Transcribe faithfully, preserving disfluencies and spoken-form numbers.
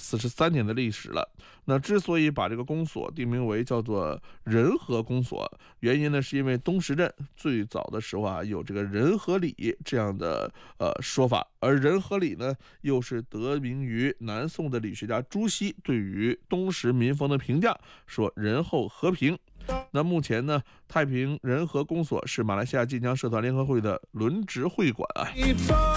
四十三年的历史了。那之所以把这个公所定名为叫做仁和公所，原因呢是因为东石镇最早的时候啊有这个仁和里这样的呃说法，而仁和里呢又是得名于南宋的理学家朱熹对于东石民风的评价，说仁厚和平。那目前呢，太平仁和公所是马来西亚晋江社团联合会的轮值会馆啊。